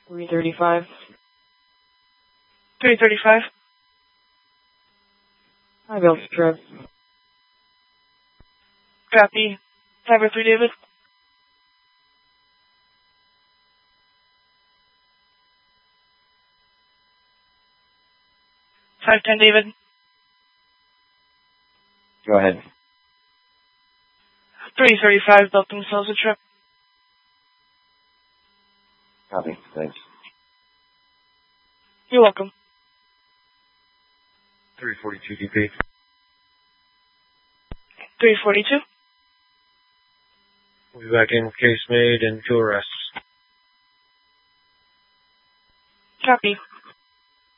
335. 335. Hi, Delta Trip. Copy. 503 David. $510 David. Go ahead. 335 built themselves a trip. Copy. Thanks. You're welcome. 342 DP. 342. We'll be back in, case made, and two arrests. Copy.